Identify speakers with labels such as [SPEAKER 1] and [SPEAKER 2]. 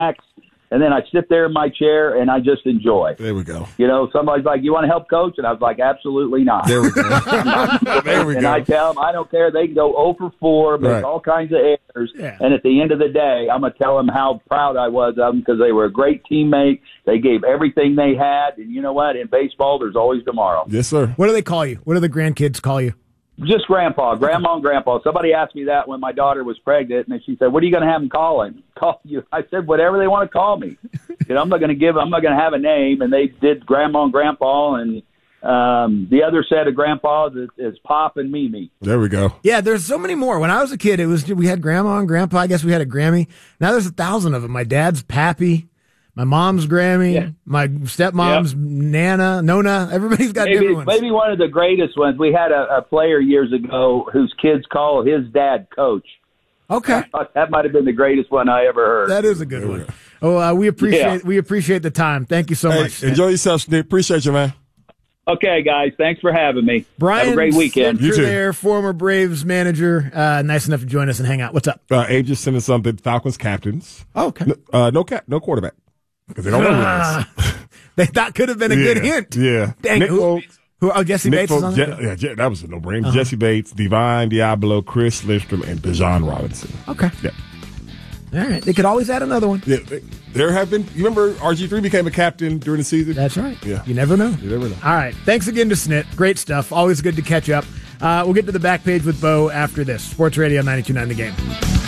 [SPEAKER 1] and then I sit there in my chair and I just enjoy.
[SPEAKER 2] There we go.
[SPEAKER 1] Somebody's like, "You want to help coach?" And I was like, "Absolutely not."
[SPEAKER 2] There we go. There we
[SPEAKER 1] and
[SPEAKER 2] go.
[SPEAKER 1] I tell them, I don't care. They can go 0 for 4, make all kinds of errors.
[SPEAKER 3] Yeah.
[SPEAKER 1] And at the end of the day, I'm going to tell them how proud I was of them because they were a great teammate. They gave everything they had. And you know what? In baseball, there's always tomorrow.
[SPEAKER 2] Yes, sir.
[SPEAKER 3] What do they call you? What do the grandkids call you?
[SPEAKER 1] Just Grandpa, Grandma, and Grandpa. Somebody asked me that when my daughter was pregnant, and she said, "What are you going to have them call you?" I said, "Whatever they want to call me. I'm not going to have a name." And they did Grandma and Grandpa, and the other set of grandpas is Pop and Mimi.
[SPEAKER 2] There we go.
[SPEAKER 3] Yeah, there's so many more. When I was a kid, we had Grandma and Grandpa. I guess we had a Grammy. Now there's 1,000 of them. My dad's Pappy. My mom's Grammy, my stepmom's Nona. Everybody's got different ones.
[SPEAKER 1] Maybe one of the greatest ones. We had a player years ago whose kids call his dad Coach.
[SPEAKER 3] Okay,
[SPEAKER 1] that might have been the greatest one I ever heard.
[SPEAKER 3] That is a good one. Oh, we appreciate the time. Thank you so much.
[SPEAKER 2] Enjoy yourself, Nick. Appreciate you, man.
[SPEAKER 1] Okay, guys. Thanks for having me.
[SPEAKER 3] Brian,
[SPEAKER 1] have a great weekend.
[SPEAKER 3] You too. There, former Braves manager, nice enough to join us and hang out. What's up?
[SPEAKER 2] Abe just sent us something. Falcons captains.
[SPEAKER 3] Oh, okay.
[SPEAKER 2] No quarterback. Because they don't know
[SPEAKER 3] That could have been a good hint.
[SPEAKER 2] Yeah.
[SPEAKER 3] Dang, who? Jesse Bates is on there?
[SPEAKER 2] That was a no-brainer. Jesse Bates, Divine Diablo, Chris Lindstrom, and Bijan Robinson.
[SPEAKER 3] Okay.
[SPEAKER 2] Yeah.
[SPEAKER 3] All right. They could always add another one.
[SPEAKER 2] Yeah, there have been. You remember RG3 became a captain during the season?
[SPEAKER 3] That's right.
[SPEAKER 2] Yeah.
[SPEAKER 3] You never know. All right. Thanks again to Snit. Great stuff. Always good to catch up. We'll get to the back page with Bo after this. Sports Radio 92.9 The Game.